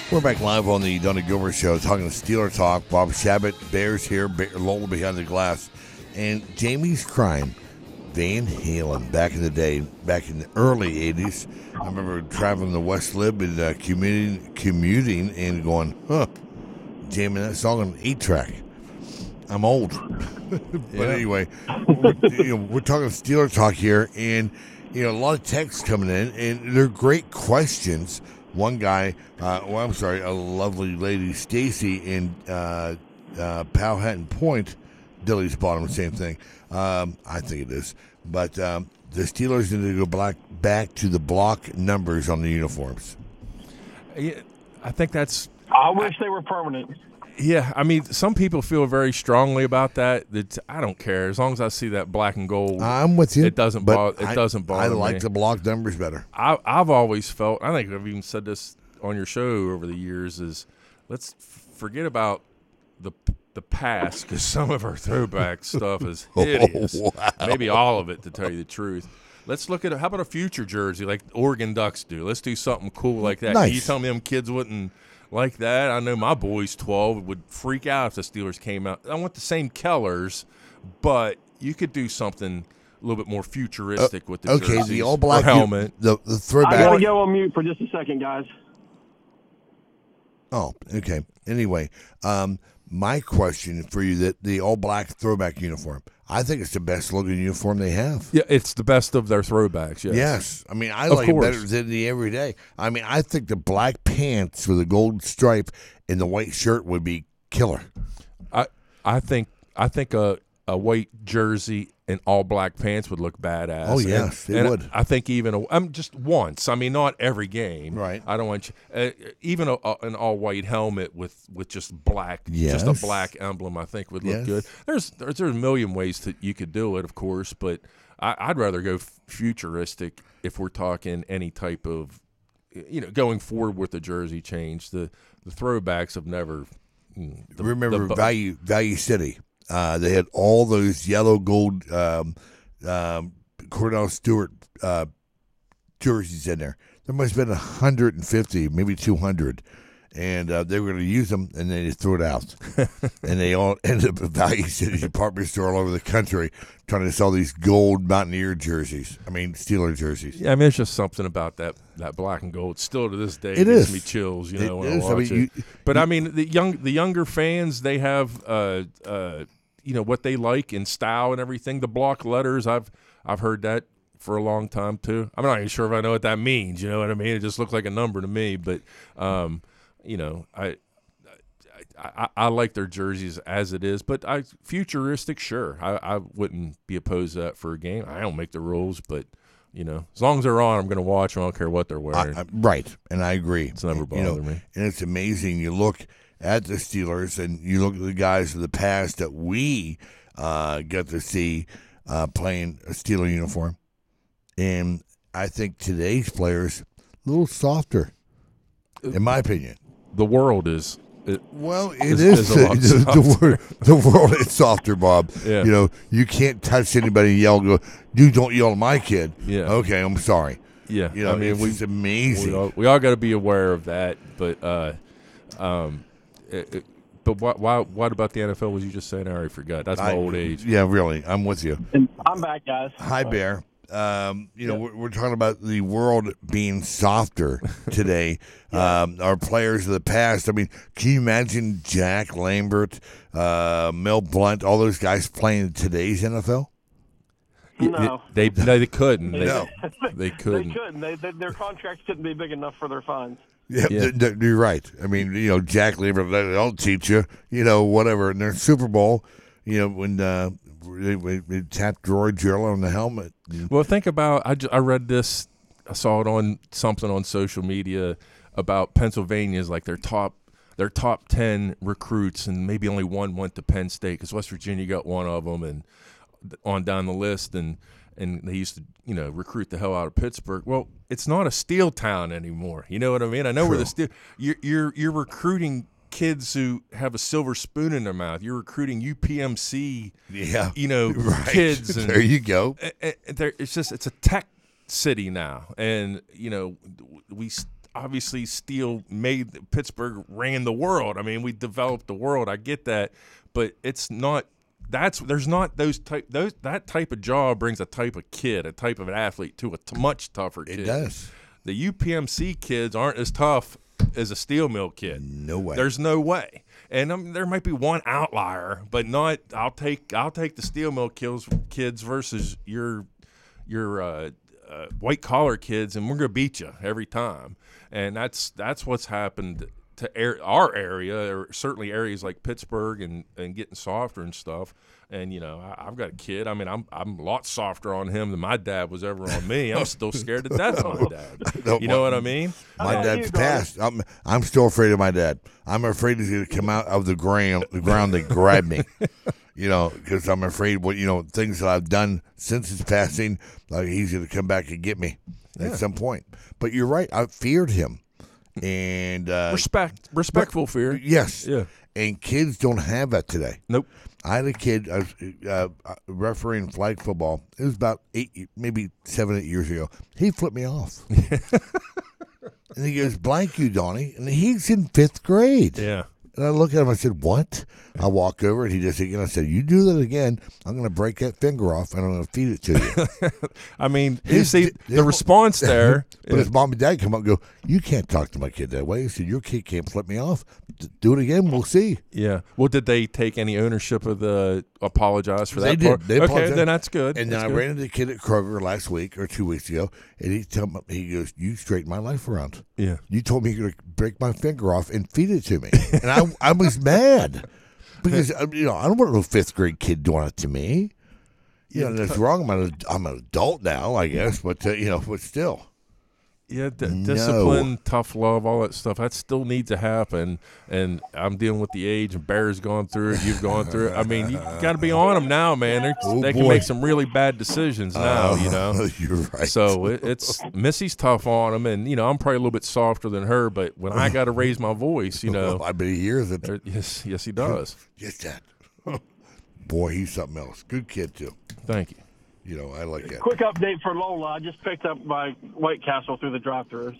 We're back live on the Donna Gilbert Show, talking Steeler talk. Bob Shabbat, Bears here, Lowell behind the glass, and Jamie's crying. Van Halen, back in the day, back in the early '80s. I remember traveling to West Lib and commuting, and going, jamming that song on an 8-track. I'm old, but anyway, we're talking Steeler talk here, and a lot of texts coming in, and they're great questions. One guy, a lovely lady, Stacy in Powhatan Point, Dilly's Bottom, same thing. I think it is. But the Steelers need to go back to the block numbers on the uniforms. Yeah, I think that's... I wish they were permanent. Yeah, I mean, some people feel very strongly about that. I don't care as long as I see that black and gold. I'm with you. It doesn't bother. It doesn't bother me. I like the block numbers better. I've always felt. I think I've even said this on your show over the years. Is let's forget about the past, because some of our throwback stuff is hideous. Wow. Maybe all of it, to tell you the truth. Let's look at how about a future jersey like the Oregon Ducks do. Let's do something cool like that. Nice. You tell me them kids wouldn't like that? I know my boys, 12, would freak out if the Steelers came out. I want the same colors, but you could do something a little bit more futuristic with the jerseys. The all black helmet. The throwback. I gotta go on mute for just a second, guys. Oh, okay. Anyway, my question for you, that the all black throwback uniform, I think it's the best looking uniform they have. Yeah, it's the best of their throwbacks, yes. Yes. I mean, I like it better than the everyday. I mean, I think the black pants with a gold stripe and the white shirt would be killer. I think a white jersey and all black pants would look badass. Oh, yes, it would. I think even just once. I mean, not every game. Right. I don't want you, even an all white helmet with just black, yes. just a black emblem. I think would look good. There's a million ways that you could do it, of course, but I'd rather go futuristic if we're talking any type of, going forward with the jersey change. The throwbacks have never. Remember Value City. They had all those yellow gold Cordell Stewart jerseys in there. There must have been 150, maybe 200. And they were going to use them, and then they threw it out. And they all ended up at Value City department store all over the country trying to sell these gold Mountaineer jerseys. I mean, Steeler jerseys. Yeah, I mean, there's just something about that black and gold. Still to this day, it gives me chills, when I watch it. But, I mean, the younger fans, they have, what they like in style and everything. The block letters, I've heard that for a long time, too. I'm not even sure if I know what that means, you know what I mean? It just looks like a number to me, but I like their jerseys as it is, but futuristic, sure. I wouldn't be opposed to that for a game. I don't make the rules, but as long as they're on, I'm going to watch them. I don't care what they're wearing. Right, and I agree. It's never bothered me. And it's amazing. You look at the Steelers, and you look at the guys of the past that we got to see playing a Steeler uniform, and I think today's players a little softer, in my opinion. The world is. The world is softer, Bob. Yeah. You can't touch anybody and yell and go, "You don't yell at my kid." Yeah. Okay, I'm sorry. Yeah. I mean, it's amazing. We all got to be aware of that, but what about the NFL? Was you just saying? I already forgot. That's my old age. Yeah, really. I'm with you. And I'm back, guys. Hi, Bear. We're talking about the world being softer today. Our players of the past. I mean, can you imagine Jack Lambert, Mel Blount, all those guys playing in today's NFL? No, they couldn't. No, they couldn't. They couldn't. Their contracts couldn't be big enough for their fines. Yeah. You're right. I mean, Jack Lambert, they'll teach you, whatever. And their Super Bowl, when they tapped Roy Gerla on the helmet. Well, think about, I read this, I saw it on something on social media about Pennsylvania's like their top 10 recruits, and maybe only one went to Penn State because West Virginia got one of them, and on down the list, and they used to recruit the hell out of Pittsburgh. Well, it's not a steel town anymore. You know what I mean? I know where the steel. You're recruiting kids who have a silver spoon in their mouth. You're recruiting UPMC, right. kids. And there you go. It's a tech city now, and obviously Steel made Pittsburgh ran the world. I mean, we developed the world. I get that, but it's not. There's not that type of job brings a type of kid, a type of an athlete to a much tougher kid. It does. The UPMC kids aren't as tough as a steel mill kid. No way. There's no way. And there might be one outlier, but not. I'll take the steel mill kids versus your white collar kids, and we're gonna beat you every time. And that's what's happened to our area, or certainly areas like Pittsburgh and getting softer and stuff. And I've got a kid. I mean, I'm a lot softer on him than my dad was ever on me. I'm still scared to death of my dad. You know what I mean? My dad's passed. I'm still afraid of my dad. I'm afraid he's going to come out of the ground and grab me. Because I'm afraid things that I've done since his passing, like he's going to come back and get me at some point. But you're right. I feared him. And respectful fear. Yes. Yeah. And kids don't have that today. Nope. I had a kid, I was refereeing flag football. It was about 7, 8 years ago. He flipped me off. And he goes, "Blank you, Donnie." And he's in 5th grade. Yeah. And I look at him, I said, "What?" I walk over, and he just again. I said, "You do that again, I'm going to break that finger off, and I'm going to feed it to you." I mean, you see the response there. But his mom and dad come up and go, "You can't talk to my kid that way." He said, "Your kid can't flip me off. Do it again, we'll see." Yeah. Well, did they take any ownership of apologize for that? They did. Part? They apologized. Then that's good. And then I ran into a kid at Kroger last week or 2 weeks ago, and he goes, "You straightened my life around. Yeah. You told me you're going to break my finger off and feed it to me." And I was mad because, I don't want no 5th grade kid doing it to me. That's wrong. I'm an adult now, I guess, but still. Yeah, discipline, tough love, all that stuff, that still needs to happen. And I'm dealing with the age, and Bear's gone through it, you've gone through it. I mean, you got to be on them now, man. They can make some really bad decisions now, You're right. So it's Missy's tough on them, and, I'm probably a little bit softer than her, but when I got to raise my voice, I bet he hears it. Yes, he does. Yes, Dad. Boy, he's something else. Good kid, too. Thank you. I like that. Quick update for Lola. I just picked up my White Castle through the drive-thru.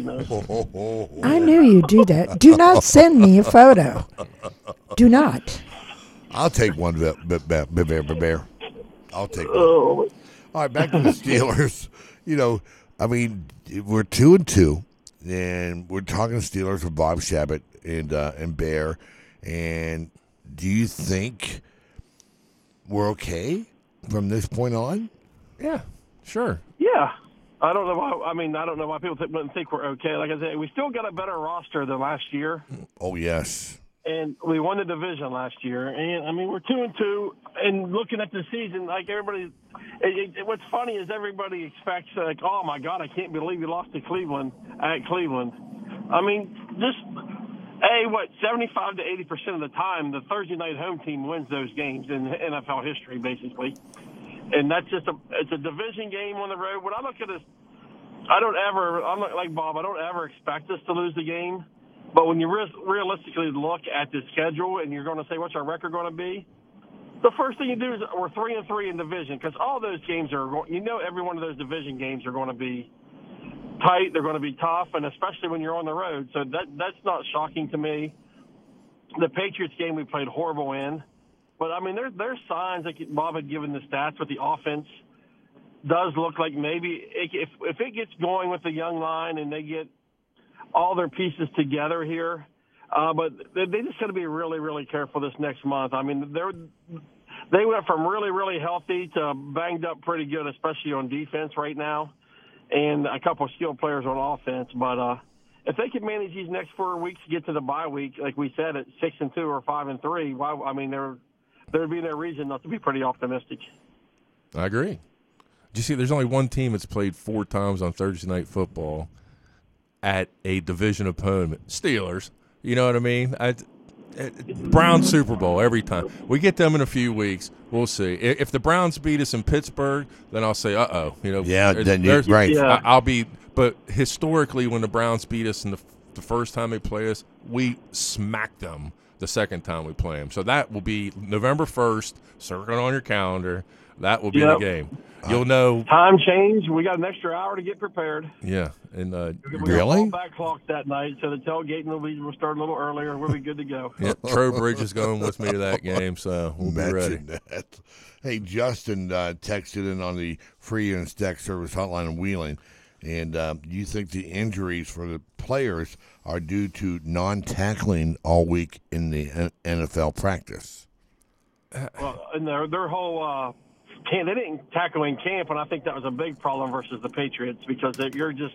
I knew you'd do that. Do not send me a photo. Do not. I'll take one, Bear. I'll take one. All right, back to the Steelers. We're 2-2, and we're talking Steelers with Bob Shabbat and Bear. And do you think we're okay from this point on? Yeah, sure. Yeah. I don't know why people wouldn't think we're okay. Like I said, we still got a better roster than last year. Oh, yes. And we won the division last year. And, we're 2-2. And looking at the season, like everybody, what's funny is everybody expects, like, oh, my God, I can't believe we lost to Cleveland at Cleveland. 75 to 80% of the time, the Thursday night home team wins those games in NFL history, basically. And that's it's a division game on the road. When I look at this, I'm not like Bob, I don't ever expect us to lose the game. But when you realistically look at the schedule and you're going to say, what's our record going to be? The first thing you do is we're 3-3 in division, because all those games every one of those division games are going to be tight, they're going to be tough, and especially when you're on the road. So that's not shocking to me. The Patriots game we played horrible in. But, there's signs, like Bob had given the stats, with the offense does look like maybe if it gets going with the young line and they get all their pieces together here, but they just got to be really, really careful this next month. They went from really, really healthy to banged up pretty good, especially on defense right now, and a couple of skilled players on offense. But if they can manage these next 4 weeks to get to the bye week, like we said, at 6-2 or 5-3, there'd be no reason not to be pretty optimistic. I agree. Do you see, there's only one team that's played 4 times on Thursday Night Football at a division opponent. Steelers. You know what I mean? Browns Super Bowl every time. We get them in a few weeks. We'll see. If the Browns beat us in Pittsburgh, then I'll say, uh-oh. Yeah, then you're right. Yeah. But historically, when the Browns beat us in the the first time they play us, we smack them the second time we play them. So that will be November 1st. Circle it on your calendar. That will be the game. You'll know. Time change. We got an extra hour to get prepared. Yeah. And really? We're back clock that night, so the tailgating will start a little earlier. We'll be good to go. Yeah, Trowbridge is going with me to that game, so we'll be ready. That. Hey, Justin texted in on the free and stack service hotline in Wheeling, and you think the injuries for the players are due to non-tackling all week in the NFL practice? Well, and their whole camp, they didn't tackle in camp, and I think that was a big problem versus the Patriots because you're just,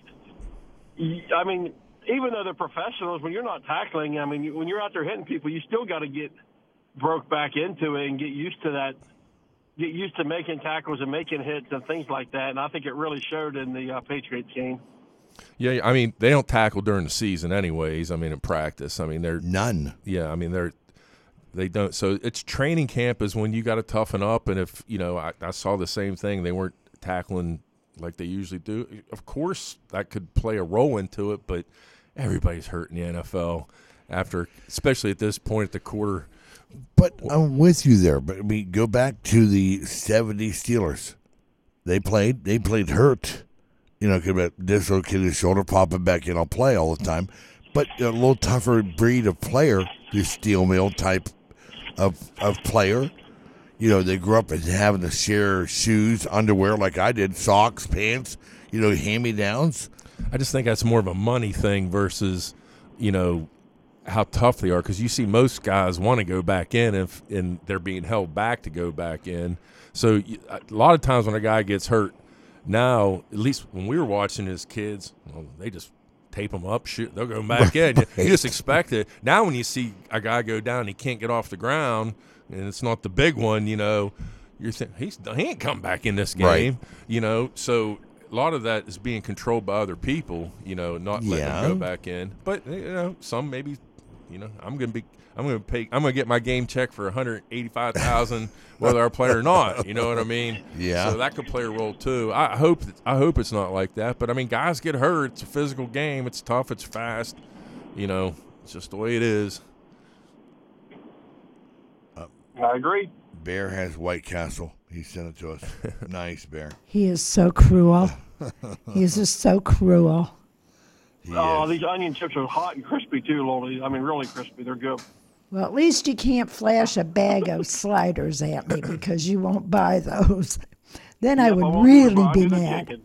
I mean, even though they're professionals, when you're not tackling, I mean, when you're out there hitting people, you still got to get broke back into it and get used to that, get used to making tackles and making hits and things like that. And I think it really showed in the Patriots game. Yeah, I mean, they don't tackle during the season anyways. I mean, in practice. I mean, they're none. Yeah, I mean, they don't. So it's training camp is when you got to toughen up. And if, you know, I saw the same thing. They weren't tackling like they usually do. Of course, that could play a role into it, but everybody's hurt in the NFL after, especially at this point at the quarter. But I'm with you there. But I mean, go back to the 70 Steelers. They played hurt. You know, could have dislocated shoulder, popping back in. I'll play all the time. But a little tougher breed of player, the steel mill type of player. You know, they grew up having to share shoes, underwear like I did, socks, pants, you know, hand-me-downs. I just think that's more of a money thing versus, you know, how tough they are. Because you see most guys want to go back in and they're being held back to go back in. So a lot of times when a guy gets hurt, now, at least when we were watching as kids, well, they just tape them up, shoot, they'll go back in. You just expect it. Now when you see a guy go down and he can't get off the ground, and it's not the big one, you know, you're thinking, he ain't come back in this game, right. You know. So a lot of that is being controlled by other people, you know, not letting them go back in. But, you know, some maybe, you know, I'm going to get my game check for $185,000 whether I play or not. You know what I mean? Yeah. So that could play a role too. I hope it's not like that. But I mean, guys get hurt. It's a physical game. It's tough. It's fast. You know, it's just the way it is. I agree. Bear has White Castle. He sent it to us. Nice, Bear. He is so cruel. He is just so cruel. These onion chips are hot and crispy too, Lolly. I mean, really crispy. They're good. Well, at least you can't flash a bag of sliders at me because you won't buy those. Then I would really be mad.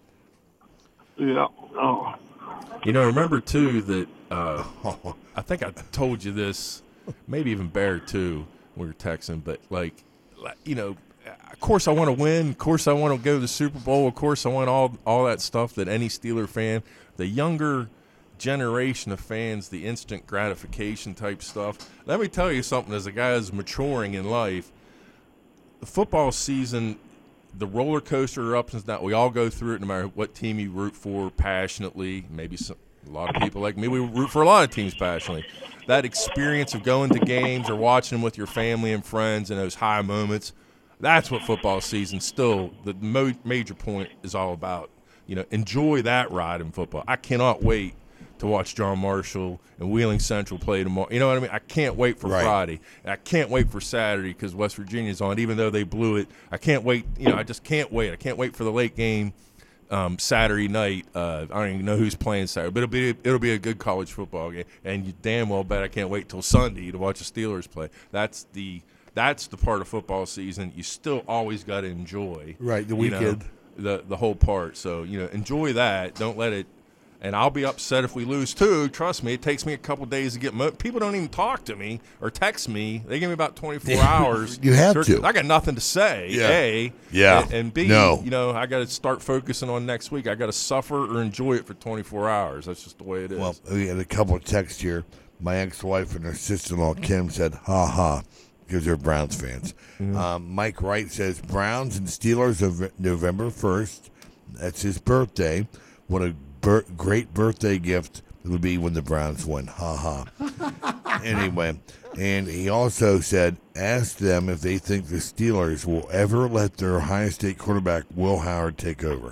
Yeah. Oh. You know, remember too that I think I told you this, maybe even Bear too. We were texting, but like, you know, of course I want to win. Of course I want to go to the Super Bowl. Of course I want all that stuff that any Steeler fan, the younger generation of fans, the instant gratification type stuff. Let me tell you something, as a guy who's maturing in life, the football season, the roller coaster ups and downs, we all go through it no matter what team you root for passionately. Maybe a lot of people like me, we root for a lot of teams passionately. That experience of going to games or watching them with your family and friends and those high moments, that's what football season still, the major point is all about. You know, enjoy that ride in football. I cannot wait to watch John Marshall and Wheeling Central play tomorrow. You know what I mean? I can't wait for Friday. And I can't wait for Saturday because West Virginia's on, even though they blew it. I can't wait. You know, I just can't wait. I can't wait for the late game Saturday night. I don't even know who's playing Saturday, but it'll be a good college football game. And you damn well bet I can't wait till Sunday to watch the Steelers play. That's the part of football season you still always got to enjoy. Right, the weekend. Know, the whole part. So, you know, enjoy that. Don't let it. And I'll be upset if we lose too. Trust me, it takes me a couple days to get people don't even talk to me or text me. They give me about 24 hours. You have to. I got nothing to say. Yeah. A. Yeah. And B, no. You know, I got to start focusing on next week. I got to suffer or enjoy it for 24 hours. That's just the way it is. Well, we had a couple of texts here. My ex-wife and her sister-in-law, Kim, said, ha ha, because they're Browns fans. Mm-hmm. Mike Wright says, Browns and Steelers of November 1st. That's his birthday. What a great birthday gift it would be when the Browns win. Ha ha. Anyway, and he also said, ask them if they think the Steelers will ever let their Ohio State quarterback Will Howard take over.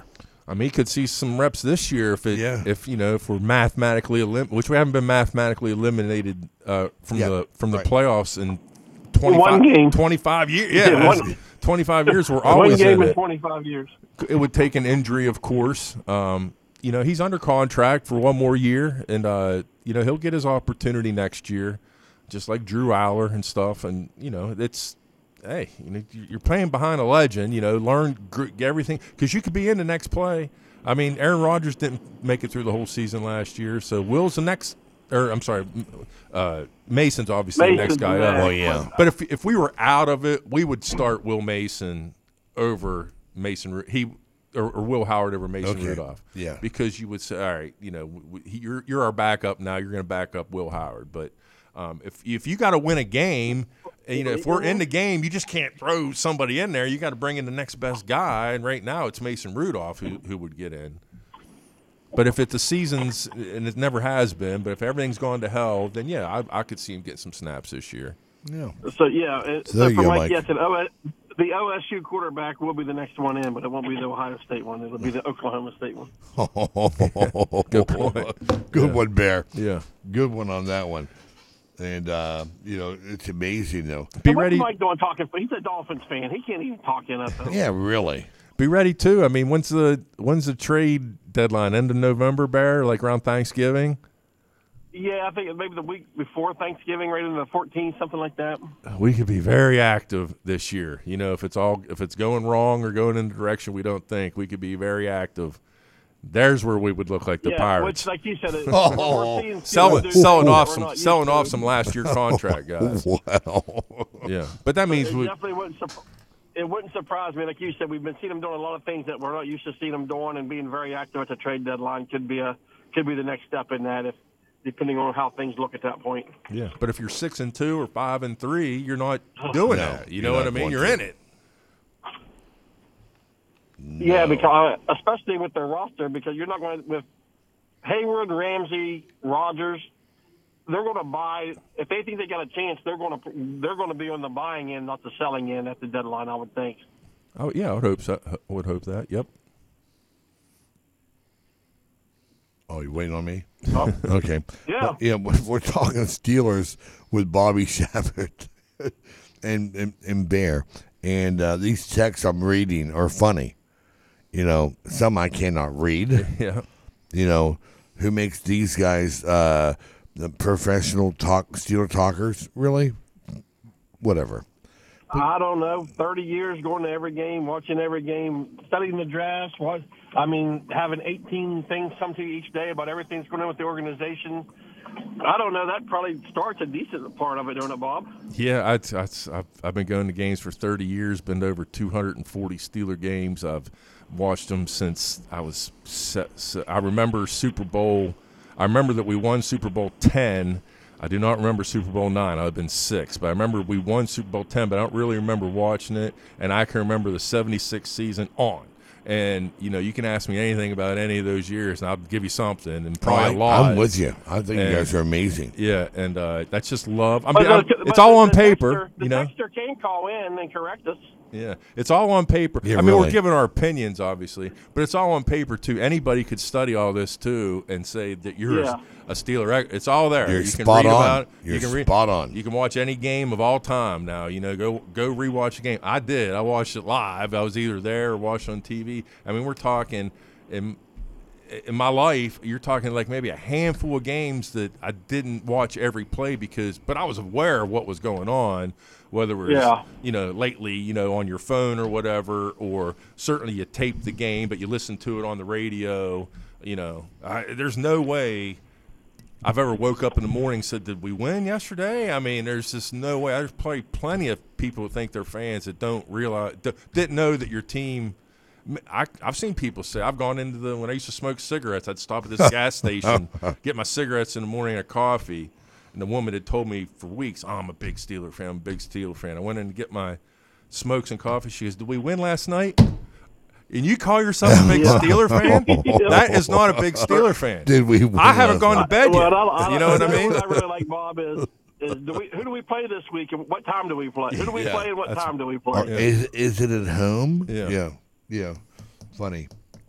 I mean, he could see some reps this year if we're mathematically which we haven't been mathematically eliminated from the playoffs in 25 years. Yeah, 25 years. We're always one game in in 25 years. It would take an injury, of course. He's under contract for one more year, and he'll get his opportunity next year, just like Drew Aller and stuff. And you're playing behind a legend. Learn everything because you could be in the next play. I mean, Aaron Rodgers didn't make it through the whole season last year, so Will's the next. Or I'm sorry, Mason's obviously the next guy up. Oh yeah. But if we were out of it, we would start Will Mason over Mason. Or Will Howard over Mason Rudolph. Yeah. Because you would say, all right, you're our backup now. You're going to back up Will Howard. But if you got to win a game, if we're in the game, you just can't throw somebody in there. You got to bring in the next best guy. And right now it's Mason Rudolph who would get in. But if it's the seasons, and it never has been, but if everything's gone to hell, then I could see him get some snaps this year. Yeah. So there you go, Mike. Yes, the OSU quarterback will be the next one in, but it won't be the Ohio State one. It'll be the Oklahoma State one. Good point. Good one, Bear. Yeah. Good one on that one. And, it's amazing, though. Be ready. What's Mike doing talking? He's a Dolphins fan. He can't even talk NFL. Yeah, really. Be ready, too. I mean, when's the trade deadline? End of November, Bear? Like around Thanksgiving? Yeah, I think maybe the week before Thanksgiving, right into the 14th, something like that. We could be very active this year. If it's going wrong or going in the direction we don't think, we could be very active. There's where we would look like the Pirates. Which, like you said, selling off some last year contract guys. Wow. Yeah, but that means it definitely wouldn't. It wouldn't surprise me. Like you said, we've been seeing them doing a lot of things that we're not used to seeing them doing, and being very active at the trade deadline could be the next step in that, depending on how things look at that point. Yeah, but if you're 6-2 or 5-3, you're not doing that. You know what I mean? You're in it. No. Yeah, because especially with their roster, because you're not going to, with Hayward, Ramsey, Rodgers, they're going to buy. If they think they got a chance, they're going to be on the buying end, not the selling end at the deadline, I would think. Oh yeah, I would hope so. I would hope that. Yep. Oh, you waiting on me? Oh. Okay. Yeah. We're talking Steelers with Bobby Shabbat and Bear, and these texts I'm reading are funny. Some I cannot read. Yeah. Who makes these guys the professional Steeler talkers? Really? Whatever. I don't know. 30 years going to every game, watching every game, studying the drafts. Having 18 things come to you each day about everything that's going on with the organization. I don't know. That probably starts a decent part of it, don't it, Bob? Yeah, I've been going to games for 30 years. Been to over 240 Steeler games. I've watched them since I was. I remember Super Bowl. I remember that we won Super Bowl 10. I do not remember Super Bowl 9. I would have been 6. But I remember we won Super Bowl 10, but I don't really remember watching it. And I can remember the 76 season on. And, you can ask me anything about any of those years, and I'll give you something, and probably a lot. I'm with you. I think you guys are amazing. Yeah, and that's just love. It's all on paper. The texter can call in and correct us. Yeah, it's all on paper. Yeah, we're giving our opinions, obviously, but it's all on paper, too. Anybody could study all this, too, and say that you're a Steeler. It's all there. You're you can spot read on. about it. You're you can read, spot on. You can watch any game of all time now. Go rewatch a game. I did. I watched it live. I was either there or watched on TV. We're talking in my life, you're talking like maybe a handful of games that I didn't watch every play but I was aware of what was going on, whether it was, lately, on your phone or whatever, or certainly you taped the game, but you listened to it on the radio. There's no way I've ever woke up in the morning and said, did we win yesterday? There's just no way. There's probably plenty of people who think they're fans that don't realize, didn't know that your team. I've seen people say, I've gone into when I used to smoke cigarettes, I'd stop at this gas station, get my cigarettes in the morning and a coffee, and the woman had told me for weeks, I'm a big Steeler fan, I went in to get my smokes and coffee. She goes, did we win last night? And you call yourself a big Steeler fan? That is not a big Steeler fan. Did we win? I haven't gone to bed yet. You know what I mean? What I really like, Bob, is who do we play this week and what time do we play? Who do we play and what time do we play? Is it at home? Yeah. Yeah. Funny.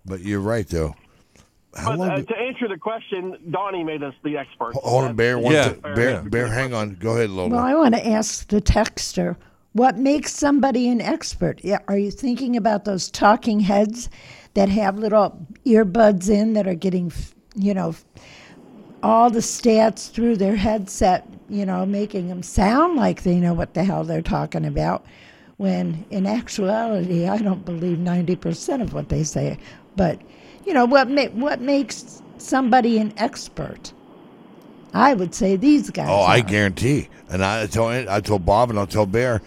But you're right, though. How But long? to answer the question, Donnie made us the expert. Hold on, Bear. Yeah. Bear, hang on. Go ahead, Lola. Well, I want to ask the texter, what makes somebody an expert? Yeah, are you thinking about those talking heads that have little earbuds in that are getting, all the stats through their headset, making them sound like they know what the hell they're talking about, when in actuality, I don't believe 90% of what they say. But, what makes somebody an expert? I would say these guys. Oh, I are. guarantee. And I told Bob and I'll tell Bear,